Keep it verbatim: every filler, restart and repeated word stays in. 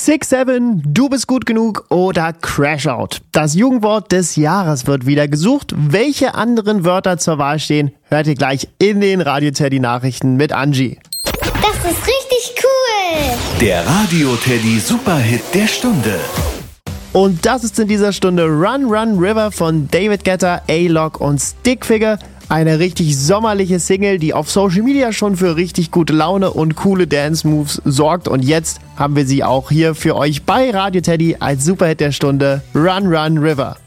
six seven, du bist gut genug oder Crash Out. Das Jugendwort des Jahres wird wieder gesucht. Welche anderen Wörter zur Wahl stehen, hört ihr gleich in den Radio Teddy Nachrichten mit Angie. Das ist richtig cool. Der Radio Teddy Superhit der Stunde. Und das ist in dieser Stunde Run Run River von David Guetta, A-Lock und Stickfigure. Eine richtig sommerliche Single, die auf Social Media schon für richtig gute Laune und coole Dance-Moves sorgt. Und jetzt haben wir sie auch hier für euch bei Radio Teddy als Superhit der Stunde, Run Run River.